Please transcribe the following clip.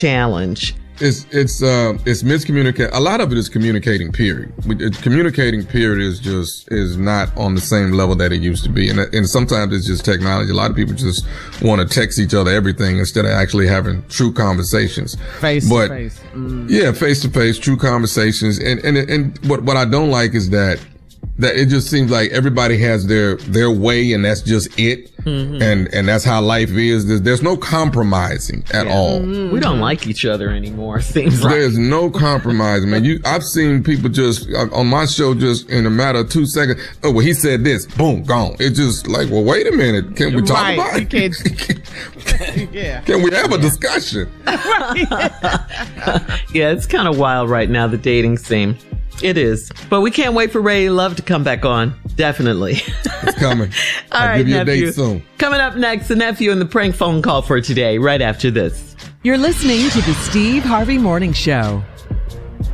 challenge? It's miscommunication. A lot of it is communicating. Period. Communicating. Period is not on the same level that it used to be, and sometimes it's just technology. A lot of people just want to text each other everything instead of actually having true conversations. Face to face. Yeah, face to face, true conversations. And what I don't like is that it just seems like everybody has their way, and that's just it. And that's how life is. There's no compromising at all. We don't like each other anymore. Seems like there's no compromise, man. I've seen people just on my show, just in a matter of 2 seconds. Oh, well, he said this. Boom, gone. It's just like, well, wait a minute. Can we talk about it? Can we have a discussion? Yeah, it's kind of wild right now, the dating scene. It is. But we can't wait for Ready to Love to come back on. Definitely. It's coming. I'll give you a date soon. Coming up next, the nephew and the prank phone call for today, right after this. You're listening to the Steve Harvey Morning Show.